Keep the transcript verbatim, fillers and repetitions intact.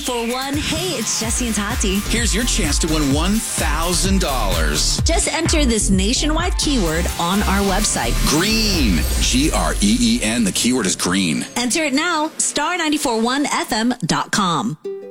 ninety-four point one. Hey, it's Jesse and Tati. Here's your chance to win one thousand dollars. Just enter this nationwide keyword on our website. Green. G R E E N. The keyword is green. Enter it now. star nine four one f m dot com.